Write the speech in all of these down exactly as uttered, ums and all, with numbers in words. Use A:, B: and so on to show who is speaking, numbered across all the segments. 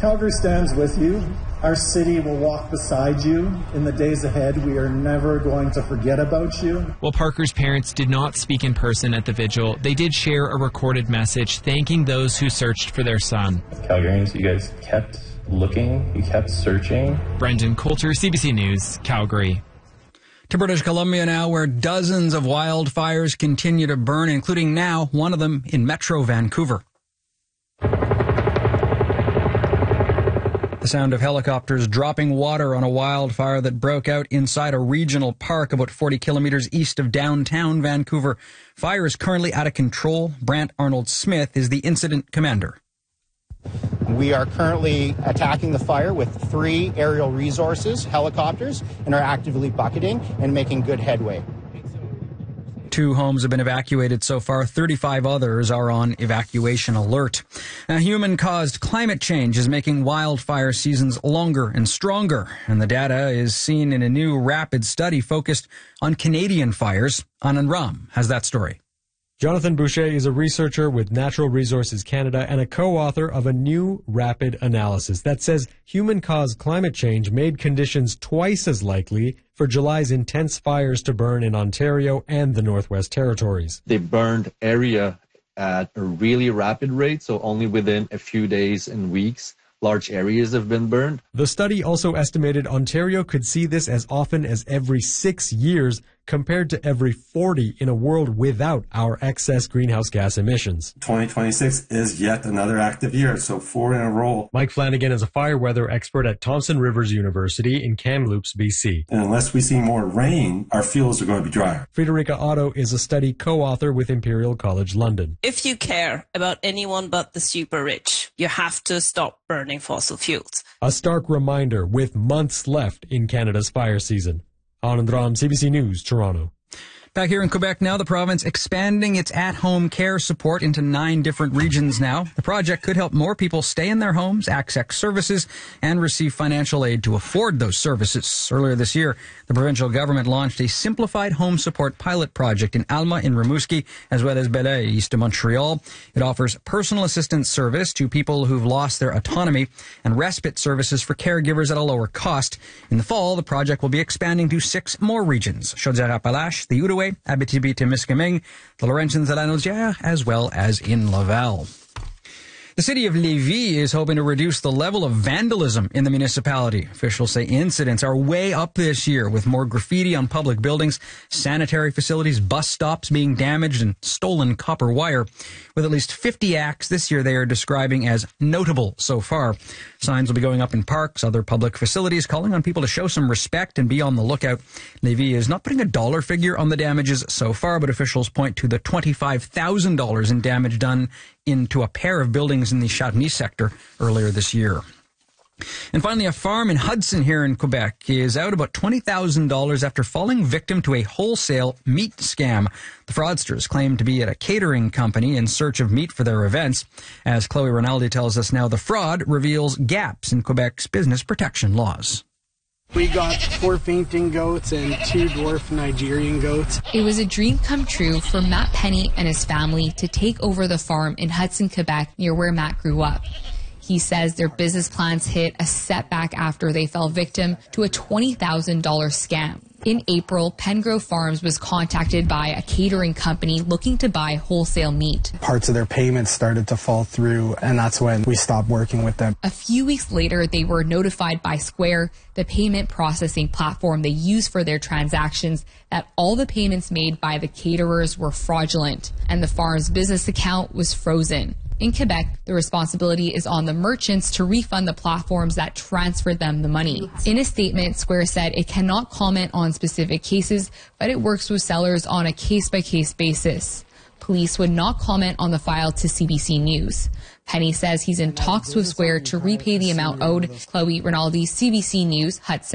A: Calgary stands with you. Our city will walk beside you in the days ahead. We are never going to forget about you.
B: While Parker's parents did not speak in person at the vigil, they did share a recorded message thanking those who searched for their son.
C: Calgarians, you guys kept looking, you kept searching.
B: Brendan Coulter, C B C News, Calgary.
D: To British Columbia now, where dozens of wildfires continue to burn, including now one of them in Metro Vancouver. The sound of helicopters dropping water on a wildfire that broke out inside a regional park about forty kilometers east of downtown Vancouver. Fire is currently out of control. Brant Arnold-Smith is the incident commander.
E: We are currently attacking the fire with three aerial resources, helicopters, and are actively bucketing and making good headway.
D: Two homes have been evacuated so far. thirty-five others are on evacuation alert. Now, human-caused climate change is making wildfire seasons longer and stronger, and the data is seen in a new rapid study focused on Canadian fires. Anand Ram has that story.
F: Jonathan Boucher is a researcher with Natural Resources Canada and a co-author of a new rapid analysis that says human-caused climate change made conditions twice as likely for July's intense fires to burn in Ontario and the Northwest Territories.
G: They burned area at a really rapid rate, so only within a few days and weeks, large areas have been burned.
F: The study also estimated Ontario could see this as often as every six years, compared to every forty in a world without our excess greenhouse gas emissions.
H: twenty twenty-six is yet another active year, so four in a row.
F: Mike Flanagan is a fire weather expert at Thompson Rivers University in Kamloops, B C.
H: And unless we see more rain, our fields are going to be drier.
F: Friederike Otto is a study co-author with Imperial College London.
I: If you care about anyone but the super rich, you have to stop burning fossil fuels.
F: A stark reminder with months left in Canada's fire season. Anand Ram, C B C News, Toronto.
D: Back here in Quebec now, the province expanding its at-home care support into nine different regions now. The project could help more people stay in their homes, access services, and receive financial aid to afford those services. Earlier this year, the provincial government launched a simplified home support pilot project in Alma, in Rimouski, as well as Belleuil, east of Montreal. It offers personal assistance service to people who've lost their autonomy and respite services for caregivers at a lower cost. In the fall, the project will be expanding to six more regions: Chaudière-Appalaches, the Outaouais, Abitibi-Témiscamingue, the Laurentians at Lanaudière, as well as in Laval. The city of Lévis is hoping to reduce the level of vandalism in the municipality. Officials say incidents are way up this year, with more graffiti on public buildings, sanitary facilities, bus stops being damaged, and stolen copper wire. With at least fifty acts this year they are describing as notable so far. Signs will be going up in parks, other public facilities, calling on people to show some respect and be on the lookout. Lévis is not putting a dollar figure on the damages so far, but officials point to the twenty-five thousand dollars in damage done into a pair of buildings in the Châtenay sector earlier this year. And finally, a farm in Hudson here in Quebec is out about twenty thousand dollars after falling victim to a wholesale meat scam. The fraudsters claim to be at a catering company in search of meat for their events. As Chloe Rinaldi tells us now, the fraud reveals gaps in Quebec's business protection laws.
J: We got four fainting goats and two dwarf Nigerian goats.
K: It was a dream come true for Matt Penny and his family to take over the farm in Hudson, Quebec, near where Matt grew up. He says their business plans hit a setback after they fell victim to a twenty thousand dollars scam. In April, Pengrove Farms was contacted by a catering company looking to buy wholesale meat.
J: Parts of their payments started to fall through, and that's when we stopped working with them.
K: A few weeks later, they were notified by Square, the payment processing platform they use for their transactions, that all the payments made by the caterers were fraudulent, and the farm's business account was frozen. In Quebec, the responsibility is on the merchants to refund the platforms that transferred them the money. In a statement, Square said it cannot comment on specific cases, but it works with sellers on a case-by-case basis. Police would not comment on the file to C B C News. Penny says he's in talks with Square to repay the amount owed. Chloe Rinaldi, C B C News, Hudson.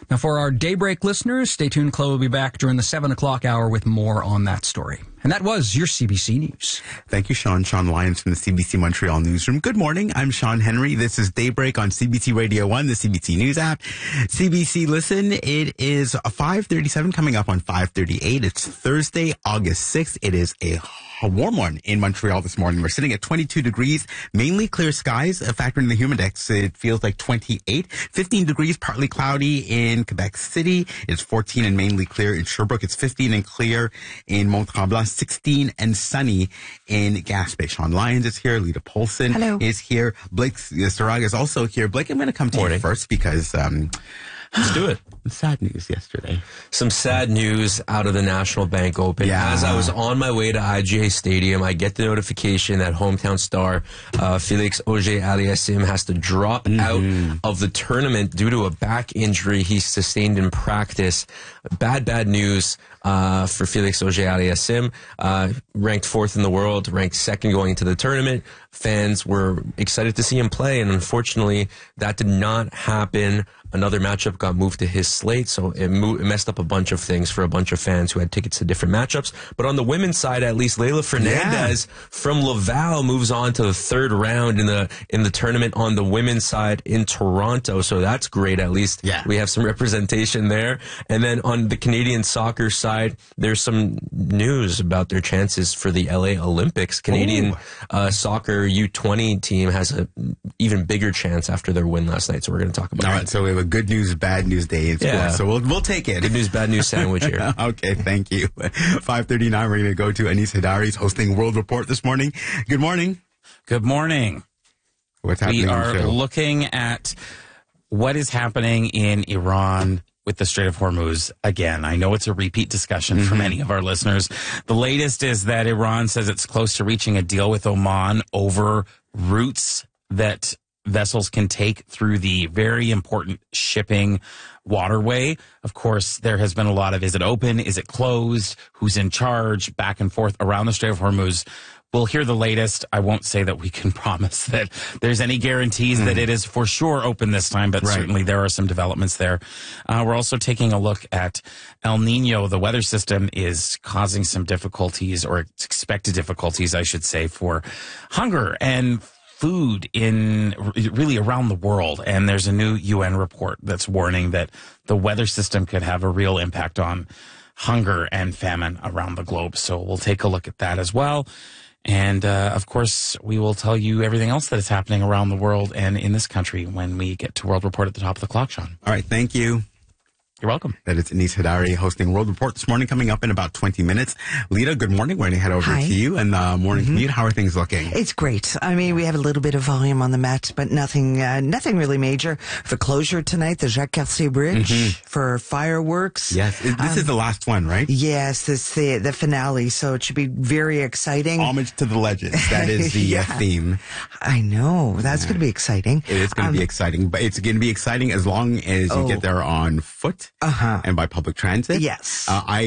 D: Now, for our Daybreak listeners, stay tuned. Chloe will be back during the seven o'clock hour with more on that story. And that was your C B C News.
L: Thank you, Sean. Sean Lyons from the C B C Montreal Newsroom. Good morning. I'm Sean Henry. This is Daybreak on C B C Radio one, the C B C News app. C B C Listen, it is five thirty-seven coming up on five thirty-eight. It's Thursday, August sixth. It is a A warm one in Montreal this morning. We're sitting at twenty-two degrees, mainly clear skies. Factoring in the humidex, it feels like twenty-eight. fifteen degrees, partly cloudy in Quebec City. It's fourteen and mainly clear in Sherbrooke. It's fifteen and clear in Mont-Tremblant. sixteen and sunny in Gaspé. Sean Lyons is here. Lita Polson
M: Hello.
L: is here. Blake Saraga is also here. Blake, I'm going to come to
N: Morning.
L: you first because... Um,
N: Let's do it.
L: Sad news yesterday.
N: Some sad news out of the National Bank Open.
L: Yeah.
N: As I was on my way to I G A Stadium, I get the notification that hometown star uh, Felix Auger-Aliassime has to drop mm-hmm. out of the tournament due to a back injury he sustained in practice. Bad, bad news uh, for Felix Auger-Aliassime. Uh, ranked fourth in the world, ranked second going into the tournament. Fans were excited to see him play, and unfortunately, that did not happen. Another matchup got moved to his slate, so it, mo- it messed up a bunch of things for a bunch of fans who had tickets to different matchups. But on the women's side, at least, Leylah Fernandez yeah. from Laval moves on to the third round in the in the tournament on the women's side in Toronto. So that's great. At least
L: yeah.
N: we have some representation there. And then on the Canadian soccer side, there's some news about their chances for the L A Olympics. Canadian uh, soccer U twenty team has an even bigger chance after their win last night. So we're going to talk about
L: All
N: that.
L: right, so we have a good news, bad news day in sports.
N: Yeah.
L: So we'll we'll take it.
N: Good news, bad news sandwich here.
L: Okay, thank you. five thirty-nine, we're going to go to Anis Hadari. He's hosting World Report this morning. Good morning.
O: Good morning.
L: What's happening?
O: We
L: on
O: are
L: the show?
O: looking at what is happening in Iran with the Strait of Hormuz. Again, I know it's a repeat discussion mm-hmm. for many of our listeners. The latest is that Iran says it's close to reaching a deal with Oman over routes that vessels can take through the very important shipping waterway. Of course, there has been a lot of, is it open? Is it closed? Who's in charge? Back and forth around the Strait of Hormuz. We'll hear the latest. I won't say that we can promise that there's any guarantees mm. that it is for sure open this time, but right. certainly there are some developments there. Uh, we're also taking a look at El Nino. The weather system is causing some difficulties, or expected difficulties, I should say, for hunger and food in really around the world. And there's a new U N report that's warning that the weather system could have a real impact on hunger and famine around the globe. So we'll take a look at that as well. And, uh, of course, we will tell you everything else that is happening around the world and in this country when we get to World Report at the top of the clock, Sean.
L: All right. Thank you.
O: You're welcome.
L: That is Anis Hadari hosting World Report this morning, coming up in about twenty minutes. Lita, good morning. We're going to head over
M: Hi.
L: to you and the morning mm-hmm. commute. How are things looking?
M: It's great. I mean, we have a little bit of volume on the Met, but nothing uh, nothing really major. For closure tonight, the Jacques Cartier Bridge mm-hmm. for fireworks.
L: Yes. This um, is the last one, right?
M: Yes, this is the, the finale, so it should be very exciting.
L: Homage to the legends. That is the yeah. uh, theme.
M: I know. That's yeah. going to be exciting.
L: It is going to um, be exciting, but it's going to be exciting as long as you
M: oh.
L: get there on foot uh-huh. and by public transit.
M: Yes.
L: Uh, I,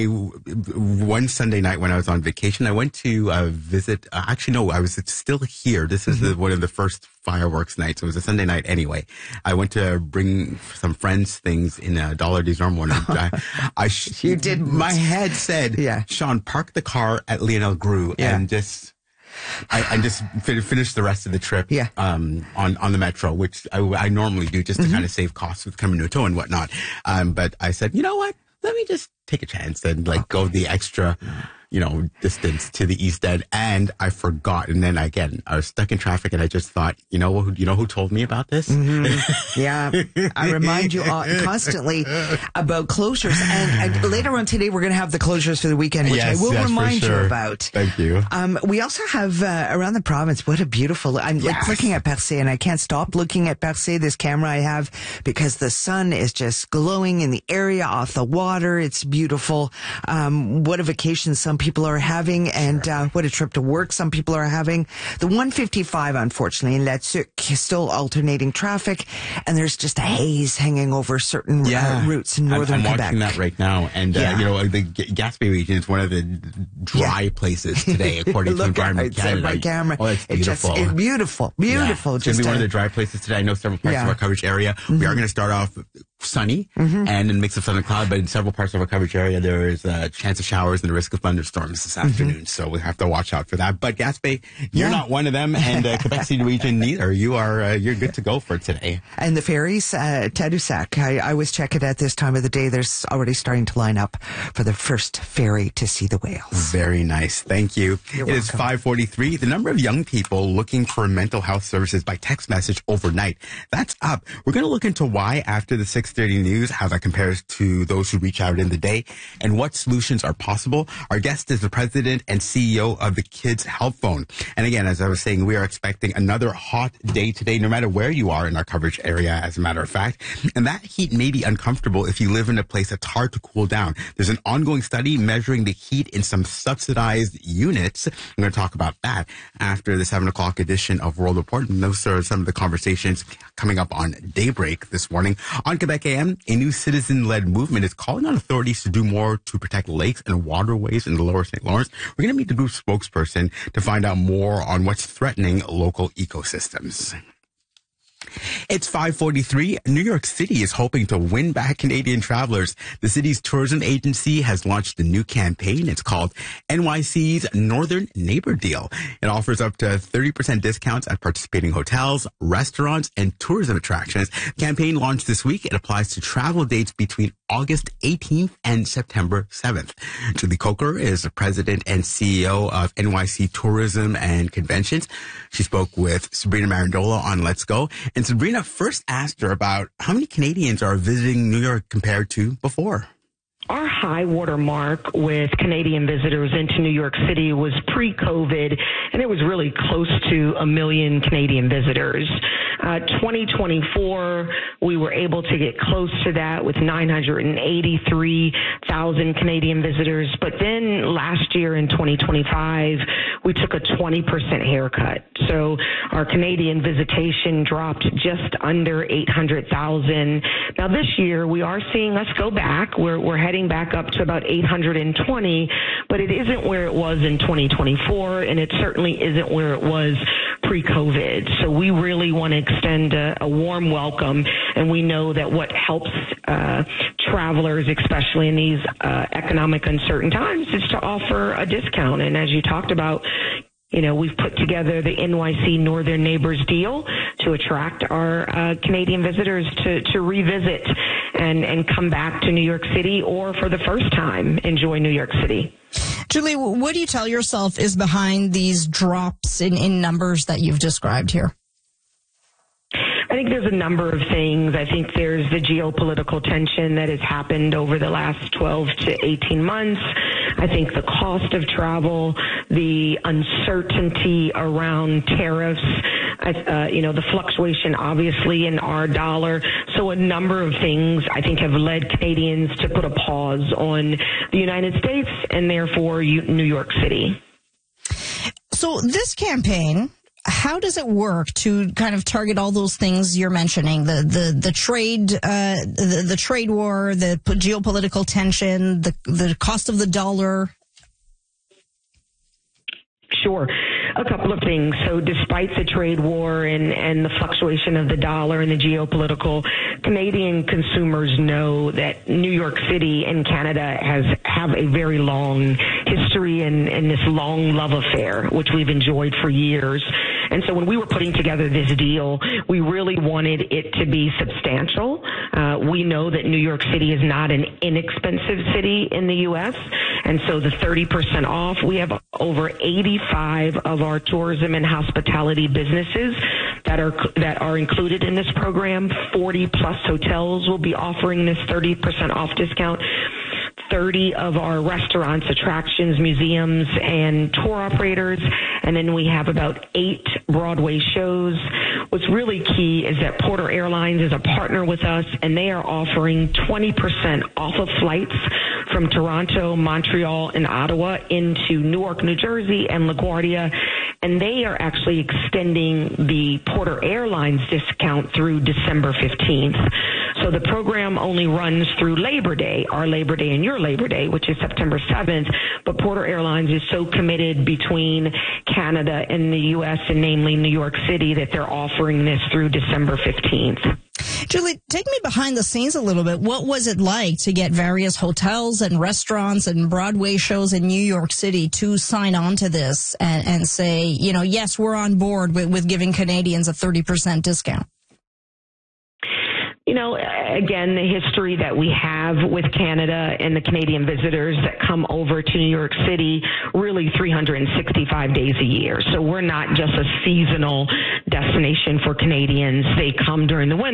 L: one Sunday night when I was on vacation, I went to uh, visit, uh, actually no, I was still here. This is mm-hmm. the, one of the first fireworks nights. It was a Sunday night anyway. I went to bring some friends things in a Dollar Des Ormeaux. I, I sh-
M: you did.
L: My head said,
M: yeah.
L: Sean, park the car at Lionel Groux
M: yeah.
L: and just... I, I just fin- finished the rest of the trip
M: yeah.
L: um, on, on the metro, which I, I normally do just to mm-hmm. kind of save costs with coming to a tow and whatnot. Um, but I said, you know what? Let me just take a chance and like go the extra, you know, distance to the East End. And I forgot. And then again, I was stuck in traffic and I just thought, you know who, you know who told me about this?
M: Mm-hmm. Yeah. I remind you constantly about closures. And, and later on today, we're going to have the closures for the weekend, which
L: yes,
M: I will
L: yes,
M: remind
L: sure.
M: you about.
L: Thank you.
M: Um, we also have uh, around the province, what a beautiful, I'm yes. like looking at Percé and I can't stop looking at Percé, this camera I have, because the sun is just glowing in the area off the water. It's beautiful. Um, what a vacation some people are having and uh, what a trip to work some people are having. The one fifty-five, unfortunately, in La Tuque, is still alternating traffic, and there's just a haze hanging over certain
L: yeah.
M: uh, routes in northern
L: I'm, I'm
M: Quebec.
L: I'm watching that right now, and uh,
M: yeah.
L: you know the G- Gaspé region is one of the dry yeah. places today, according to Environment Canada.
M: My camera.
L: Oh, it's beautiful.
M: It just, it's beautiful, beautiful.
L: Yeah. It's going to be one of the dry places today. I know several parts
M: yeah.
L: of our coverage area.
M: Mm-hmm.
L: We are going to start off sunny mm-hmm. and a mix of sun and cloud, but in several parts of our coverage area, there is a chance of showers and the risk of thunderstorms this mm-hmm. afternoon. So we have to watch out for that. But Gaspé, you're yeah. not one of them, and uh, Quebec City region neither. You are uh, you're good to go for today.
M: And the ferries, uh, Tadoussac, I, I was checking at this time of the day. There's already starting to line up for the first ferry to see the whales.
L: Very nice. Thank you.
M: You're
L: it
M: welcome.
L: Is five forty-three. The number of young people looking for mental health services by text message overnight, that's up. We're going to look into why after the six thirty news, how that compares to those who reach out in the day, and what solutions are possible. Our guest is the president and C E O of the Kids Help Phone. And again, as I was saying, we are expecting another hot day today, no matter where you are in our coverage area, as a matter of fact. And that heat may be uncomfortable if you live in a place that's hard to cool down. There's an ongoing study measuring the heat in some subsidized units. I'm going to talk about that after the seven o'clock edition of World Report. And those are some of the conversations coming up on Daybreak this morning. On Quebec A M, a new citizen-led movement is calling on authorities to do more to protect lakes and waterways in the lower Saint Lawrence. We're going to meet the group's spokesperson to find out more on what's threatening local ecosystems. It's five forty-three. New York City is hoping to win back Canadian travelers. The city's tourism agency has launched a new campaign. It's called N Y C's Northern Neighbor Deal. It offers up to thirty percent discounts at participating hotels, restaurants, and tourism attractions. The campaign launched this week. It applies to travel dates between August eighteenth and September seventh. Julie Coker is the president and C E O of N Y C Tourism and Conventions. She spoke with Sabrina Marandola on Let's Go. And Sabrina first asked her about how many Canadians are visiting New York compared to before.
P: Our high water mark with Canadian visitors into New York City was pre-COVID, and it was really close to a million Canadian visitors. Uh, twenty twenty-four, we were able to get close to that with nine hundred eighty-three thousand Canadian visitors. But then last year in twenty twenty-five, we took a twenty percent haircut. So our Canadian visitation dropped just under eight hundred thousand. Now this year, we are seeing us go back. We're, we're heading back up to about eight hundred twenty, but it isn't where it was in twenty twenty-four, and it certainly isn't where it was pre-COVID. So we really want to extend a, a warm welcome, and we know that what helps uh, travelers, especially in these uh, economic uncertain times, is to offer a discount. And as you talked about, you know, we've put together the N Y C Northern Neighbors Deal to attract our uh, Canadian visitors to, to revisit and, and come back to New York City, or for the first time, enjoy New York City.
Q: Julie, what do you tell yourself is behind these drops in, in numbers that you've described here?
P: I think there's a number of things. I think there's the geopolitical tension that has happened over the last twelve to eighteen months. I think the cost of travel, the uncertainty around tariffs, uh, you know, the fluctuation obviously in our dollar. So a number of things I think have led Canadians to put a pause on the United States and therefore New York City.
Q: So this campaign, how does it work to kind of target all those things you're mentioning? The the the trade, uh, the, the trade war, the geopolitical tension, the the cost of the dollar.
P: Sure. A couple of things. So despite the trade war and, and the fluctuation of the dollar and the geopolitical, Canadian consumers know that New York City and Canada has have a very long history and, and this long love affair, which we've enjoyed for years. And so when we were putting together this deal, we really wanted it to be substantial. Uh, we know that New York City is not an inexpensive city in the U S, and so the thirty percent off, we have over eighty-five of our tourism and hospitality businesses that are that are included in this program. forty plus hotels will be offering this thirty percent off discount. thirty of our restaurants, attractions, museums, and tour operators. And then we have about eight Broadway shows. What's really key is that Porter Airlines is a partner with us, and they are offering twenty percent off of flights from Toronto, Montreal, and Ottawa into Newark, New Jersey, and LaGuardia. And they are actually extending the Porter Airlines discount through December fifteenth. So the program only runs through Labor Day, our Labor Day and your Labor Day, which is September seventh. But Porter Airlines is so committed between Canada and the U S, and namely New York City, that they're offering this through December fifteenth.
Q: Julie, take me behind the scenes a little bit. What was it like to get various hotels and restaurants and Broadway shows in New York City to sign on to this and, and say, you know, yes, we're on board with, with giving Canadians a thirty percent discount?
P: You know, again, the history that we have with Canada and the Canadian visitors that come over to New York City really three hundred sixty-five days a year. So we're not just a seasonal destination for Canadians. They come during the winter.